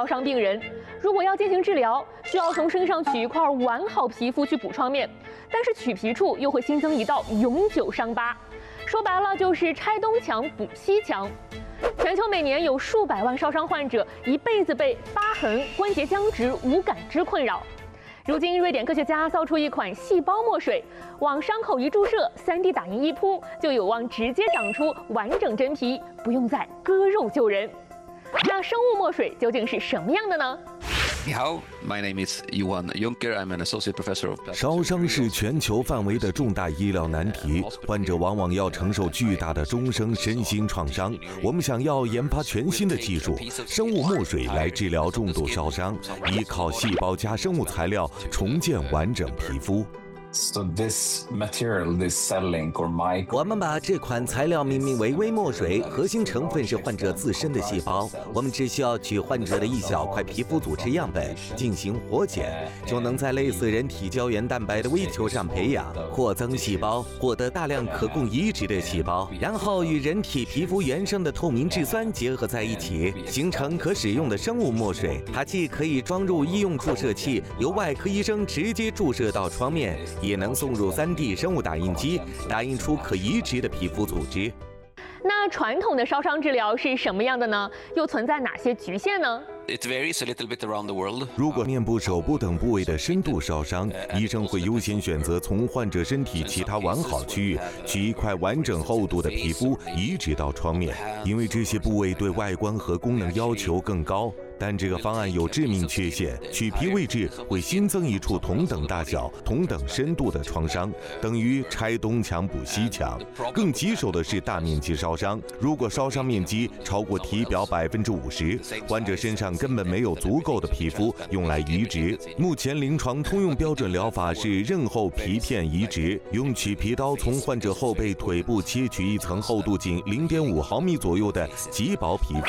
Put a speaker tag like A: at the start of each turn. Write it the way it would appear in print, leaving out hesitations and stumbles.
A: 烧伤病人。如果要进行治疗，需要从身上取一块完好皮肤去补创面，但是取皮处又会新增一道永久伤疤。说白了就是拆东墙补西墙。全球每年有数百万烧伤患者一辈子被疤痕、关节僵直、无感知困扰。如今，瑞典科学家造出一款细胞墨水，往伤口一注射，3D 打印一铺，就有望直接长出完整真皮，不用再割肉救人。那生物墨水究竟是什么样的呢？
B: 你好 ，My name is Johan Juncker. I'm an associate professor of.
C: 烧伤是全球范围的重大医疗难题，患者往往要承受巨大的终生身心创伤。我们想要研发全新的技术——生物墨水，来治疗重度烧伤，依靠细胞加生物材料重建完整皮肤。
D: So this material, this cell link or mic.
E: 我们把这款材料命名为微墨水，核心成分是患者自身的细胞。我们只需要取患者的一小块皮肤组织样本进行活检，就能在类似人体胶原蛋白的微球上培养、扩增细胞，获得大量可供移植的细胞，然后与人体皮肤原生的透明质酸结合在一起，形成可使用的生物墨水。它既可以装入医用注射器，由外科医生直接注射到创面，也能送入3D 生物打印机，打印出可移植的皮肤组织。
A: 那传统的烧伤治疗是什么样的呢？又存在哪些局限呢？
B: It varies a little bit around the world.
C: 如果面部、手部等部位的深度烧伤，医生会优先选择从患者身体其他完好区域取一块完整厚度的皮肤移植到创面，因为这些部位对外观和功能要求更高。但这个方案有致命缺陷，取皮位置会新增一处同等大小、同等深度的创伤，等于拆东墙补西墙。更棘手的是大面积烧伤，如果烧伤面积超过体表50%，患者身上根本没有足够的皮肤用来移植。目前临床通用标准疗法是刃后皮片移植，用取皮刀从患者后背腿部切取一层厚度仅0.5毫米左右的极薄皮肤。